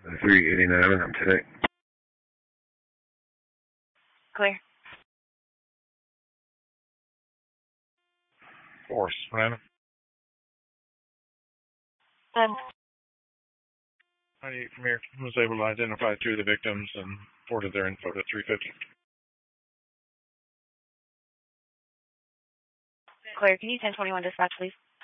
389, I'm today. Clear. Force, Brandon. Um, 98 from here was able to identify 2 of the victims and forwarded their info to 350. Clear. Can you 1021 dispatch, please?